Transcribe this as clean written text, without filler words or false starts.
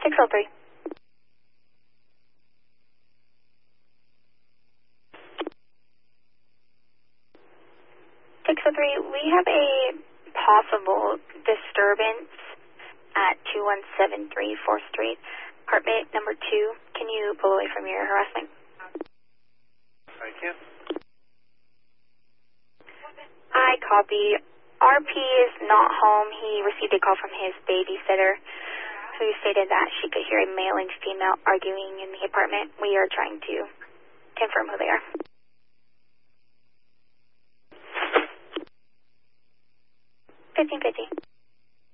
603. 603, we have a possible disturbance at 2173 4th Street, apartment number 2. Can you pull away from your harassment? I can. I copy. RP is not home. He received a call from his babysitter who stated that she could hear a male and female arguing in the apartment. We are trying to confirm who they are. 1550.